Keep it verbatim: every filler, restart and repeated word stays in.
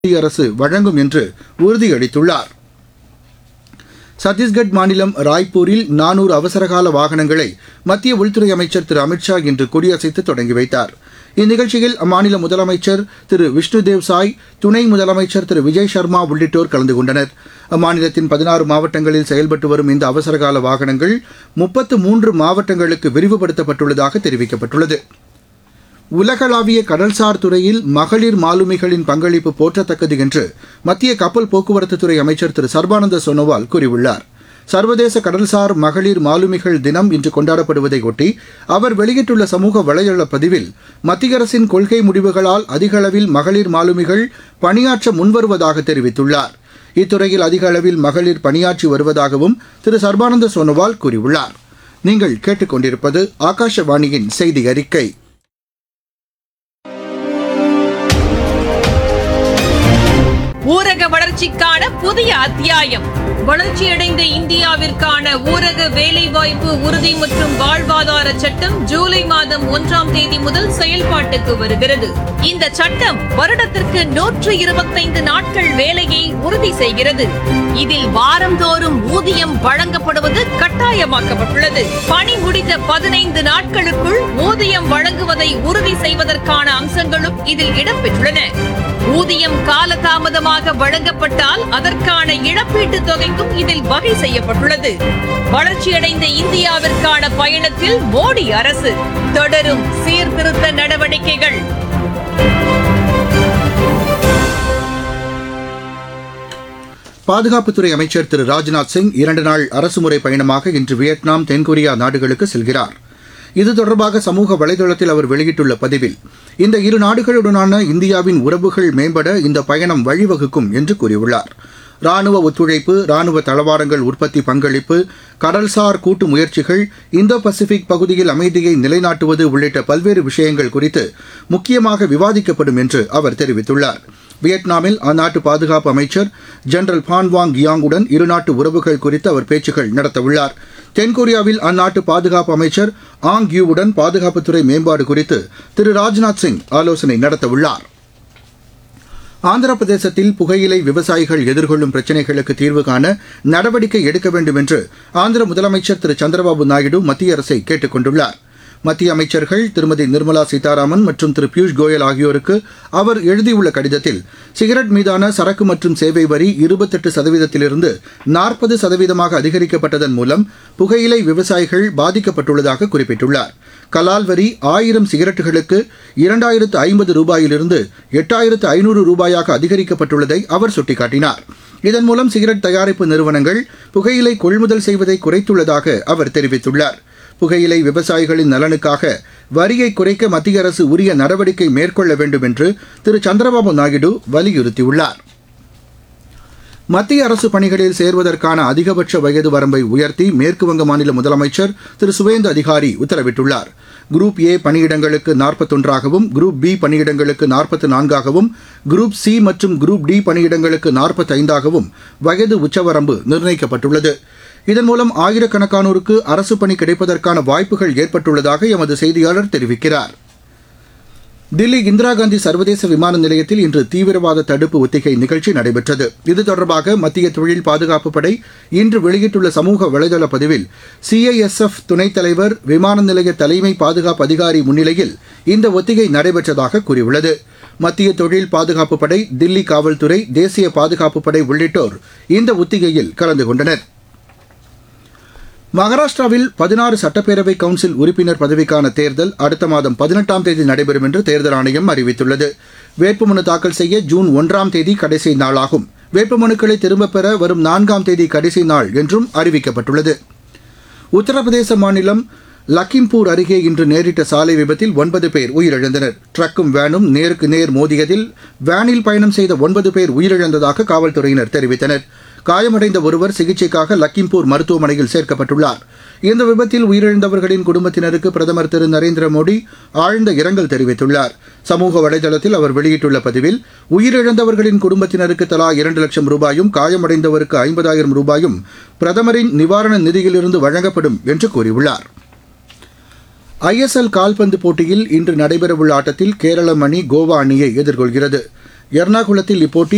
மத்திய அரசு வழங்கும் என்று உறுதியளித்துள்ளார். சத்தீஸ்கட் மாநிலம் ராய்ப்பூரில் நானூறு அவசரகால வாகனங்களை மத்திய உள்துறை அமைச்சர் திரு அமித்ஷா இன்று கொடியசைத்து தொடங்கி வைத்தார். இந்நிகழ்ச்சியில் அம்மாநில முதலமைச்சர் திரு விஷ்ணுதேவ் சாய், துணை முதலமைச்சர் திரு விஜய் சர்மா உள்ளிட்டோர் கலந்து கொண்டனர். அம்மாநிலத்தின் பதினாறு மாவட்டங்களில் செயல்பட்டு வரும் இந்த அவசரகால வாகனங்கள் முப்பத்து மூன்று மாவட்டங்களுக்கு விரிவுபடுத்தப்பட்டுள்ளதாக தெரிவிக்கப்பட்டுள்ளது. உலகளாவிய கடல்சார் துறையில் மகளிர் மாலுமிகளின் பங்களிப்பு போற்றத்தக்கது என்று மத்திய கப்பல் போக்குவரத்துத்துறை அமைச்சர் திரு சர்பானந்த சோனோவால் கூறியுள்ளார். சர்வதேச கடல்சார் மகளிர் மாலுமிகள் தினம் இன்று கொண்டாடப்படுவதையொட்டி அவர் வெளியிட்டுள்ள சமூக வலைதள பதிவில் மத்திய அரசின் கொள்கை முடிவுகளால் அதிக அளவில் மகளிர் மாலுமிகள் பணியாற்ற முன்வருவதாக தெரிவித்துள்ளார். இத்துறையில் அதிக அளவில் மகளிர் பணியாற்றி வருவதாகவும் திரு சர்பானந்த சோனோவால் கூறியுள்ளார். நீங்கள் கேட்டுக்கொண்டிருப்பது ஆகாஷவாணியின் செய்தி அறிக்கை. ஊரக வளர்ச்சிக்கான புதிய அத்தியாயம். வளர்ச்சியடைந்த இந்தியாவிற்கான ஊரக வேலைவாய்ப்பு உறுதி மற்றும் வாழ்வாதார சட்டம் ஜூலை மாதம் ஒன்றாம் தேதி முதல் செயல்பாட்டுக்கு வருகிறது. இந்த சட்டம் வருடத்திற்கு நூற்று இருபத்தைந்து நாட்கள் வேலையை உறுதி செய்கிறது. இதில் வாரந்தோறும் ஊதியம் வழங்கப்படுவது கட்டாயமாக்கப்பட்டுள்ளது. பணி முடிந்த பதினைந்து நாட்களுக்குள் ஊதியம் வழங்குவதை உறுதி செய்வதற்கான அம்சங்களும் இதில் இடம்பெற்றுள்ளன. ஊதியம் காலதாமதமாக வழங்கப்பட்டால் அதற்கான இழப்பீட்டுத் தொகைக்கும் இதில் வகை செய்யப்பட்டுள்ளது. வளர்ச்சியடைந்த இந்தியாவிற்கான பயணத்தில் மோடி அரசு தொடரும் சீர்திருத்த நடவடிக்கைகள். பாதுகாப்புத்துறை அமைச்சர் திரு ராஜ்நாத் சிங் இரண்டு நாள் அரசுமுறை பயணமாக இன்று வியட்நாம், தென்கொரியா நாடுகளுக்கு செல்கிறார். இது தொடர்பாக சமூக வலைதளத்தில் அவர் வெளியிட்டுள்ள பதிவில் இந்த இரு நாடுகளுடனான இந்தியாவின் உறவுகள் மேம்பட இந்த பயணம் வழிவகுக்கும் என்று கூறியுள்ளார். ராணுவ ஒத்துழைப்பு, ராணுவ தளவாடங்கள் உற்பத்தி பங்களிப்பு, கடல்சார் கூட்டு முயற்சிகள், இந்தோ பசிபிக் பகுதியில் அமைதியை நிலைநாட்டுவது உள்ளிட்ட பல்வேறு விஷயங்கள் குறித்து முக்கியமாக விவாதிக்கப்படும் என்று அவர் தெரிவித்துள்ளார். வியட்நாமில் அந்நாட்டு பாதுகாப்பு அமைச்சர் ஜெனரல் பான்வாங் கியாங்குடன் இருநாட்டு உறவுகள் குறித்து அவர் பேச்சுக்கள் நடத்தவுள்ளார். தென்கொரியாவில் அந்நாட்டு பாதுகாப்பு அமைச்சர் ஆங் யூவுடன் பாதுகாப்புத்துறை மேம்பாடு குறித்து திரு ராஜ்நாத் சிங் ஆலோசனை நடத்தவுள்ளார். ஆந்திர பிரதேசத்தில் புகையிலை விவசாயிகள் எதிர்கொள்ளும் பிரச்சினைகளுக்கு தீர்வு காண நடவடிக்கை எடுக்க வேண்டும் என்று ஆந்திர முதலமைச்சர் திரு சந்திரபாபு நாயுடு மத்திய அரசை கேட்டுக் கொண்டுள்ளார். மத்திய அமைச்சர்கள் திருமதி நிர்மலா சீதாராமன் மற்றும் திரு பியூஷ் கோயல் ஆகியோருக்கு அவர் எழுதியுள்ள கடிதத்தில் சிகரெட் மீதான சரக்கு மற்றும் சேவை வரி இருபத்தெட்டு சதவீதத்திலிருந்து நாற்பது சதவீதமாக அதிகரிக்கப்பட்டதன் மூலம் புகையிலை விவசாயிகள் பாதிக்கப்பட்டுள்ளதாக குறிப்பிட்டுள்ளார். கலால் வரி ஆயிரம் சிகரெட்டுகளுக்கு இரண்டாயிரத்து ஐம்பது ரூபாயிலிருந்து எட்டாயிரத்து ஐநூறு ரூபாயாக அதிகரிக்கப்பட்டுள்ளதை அவர் சுட்டிக்காட்டினார். இதன் மூலம் சிகரெட் தயாரிப்பு நிறுவனங்கள் புகையிலை கொள்முதல் செய்வதை குறைத்துள்ளதாக அவர் தெரிவித்துள்ளார். புகையிலை விவசாயிகளின் நலனுக்காக வரியை குறைக்க மத்திய அரசு உரிய நடவடிக்கை மேற்கொள்ள வேண்டும் என்று திரு சந்திரபாபு நாயுடு வலியுறுத்தியுள்ளார். மத்திய அரசு பணிகளில் சேர்வதற்கான அதிகபட்ச வயது வரம்பை உயர்த்தி மேற்குவங்க மாநில முதலமைச்சர் திரு சுவேந்து அதிகாரி உத்தரவிட்டுள்ளார். குரூப் ஏ பணியிடங்களுக்கு நாற்பத்தொன்றாகவும், குரூப் பி பணியிடங்களுக்கு நாற்பத்து நான்காகவும், குரூப் சி மற்றும் குரூப் டி பணியிடங்களுக்கு நாற்பத்தைந்தாகவும் வயது உச்சவரம்பு நிர்ணயிக்கப்பட்டுள்ளது. இதன் மூலம் ஆயிரக்கணக்கானோருக்கு அரசு பணி கிடைப்பதற்கான வாய்ப்புகள் ஏற்பட்டுள்ளதாக எமது செய்தியாளர் தெரிவிக்கிறார். தில்லி இந்திரா காந்தி சர்வதேச விமான நிலையத்தில் இன்று தீவிரவாத தடுப்பு ஒத்திகை நிகழ்ச்சி நடைபெற்றது. இது தொடர்பாக மத்திய தொழில் பாதுகாப்பு படை இன்று வெளியிட்டுள்ள சமூக வலைதள பதிவில் சிஐஎஸ்எஃப் துணைத் தலைவர், விமான நிலைய தலைமை பாதுகாப்பு அதிகாரி முன்னிலையில் இந்த ஒத்திகை நடைபெற்றதாக கூறியுள்ளது. மத்திய தொழில் பாதுகாப்பு படை, தில்லி காவல்துறை, தேசிய பாதுகாப்பு படை உள்ளிட்டோர் இந்த ஒத்திகையில் கலந்து கொண்டனர். மகாராஷ்டிராவில் பதினாறு சட்டப்பேரவை கவுன்சில் உறுப்பினர் பதவிக்கான தேர்தல் அடுத்த மாதம் பதினெட்டாம் தேதி நடைபெறும் என்று தேர்தல் ஆணையம் அறிவித்துள்ளது. வேட்புமனு தாக்கல் செய்ய ஜூன் ஒன்றாம் தேதி கடைசி நாளாகும். வேட்புமனுக்களை திரும்பப் பெற வரும் நான்காம் தேதி கடைசி நாள் என்றும் அறிவிக்கப்பட்டுள்ளது. உத்தரப்பிரதேச மாநிலம் லக்கிம்பூர் அருகே இன்று நேரிட்ட சாலை விபத்தில் ஒன்பது பேர் உயிரிழந்தனர். ட்ரக்கும் வேனும் நேருக்கு நேர் மோதியதில் வேனில் பயணம் செய்த ஒன்பது பேர் உயிரிழந்ததாக காவல்துறையினர் தெரிவித்தனர். காயமடைந்த ஒருவர் சிகிச்சைக்காக லக்கிம்பூர் மருத்துவமனையில் சேர்க்கப்பட்டுள்ளார். இந்த விபத்தில் உயிரிழந்தவர்களின் குடும்பத்தினருக்கு பிரதமர் திரு நரேந்திர மோடி ஆழ்ந்த இரங்கல் தெரிவித்துள்ளார். சமூக வலைதளத்தில் அவர் வெளியிட்டுள்ள பதிவில் உயிரிழந்தவர்களின் குடும்பத்தினருக்கு தலா இரண்டு லட்சம் ரூபாயும், காயமடைந்தவருக்கு ஐம்பதாயிரம் ரூபாயும் பிரதமரின் நிவாரண நிதியிலிருந்து வழங்கப்படும் என்று கூறியுள்ளார். ஐஎஸ்எல் கால்பந்து போட்டியில் இன்று நடைபெறவுள்ள ஆட்டத்தில் கேரளம் அணி கோவா அணியை எதிர்கொள்கிறது. எர்ணாகுளத்தில் இப்போட்டி